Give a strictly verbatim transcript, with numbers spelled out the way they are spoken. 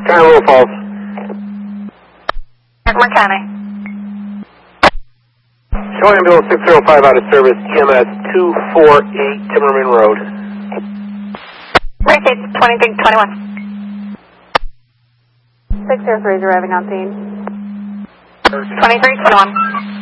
County Little Falls. Herkimer County. Show ambulance six zero five out of service, E M S two four eight Timmerman Road. Rate twenty-three twenty-one. six zero three is arriving on scene. twenty-three twenty-one.